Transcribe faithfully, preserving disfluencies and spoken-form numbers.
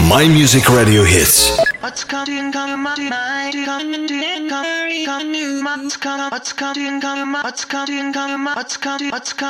My Music Radio Hits. What's coming, coming, coming, coming, coming, coming, coming, what's coming, what's coming, coming, what's coming, coming, what's coming, what's coming.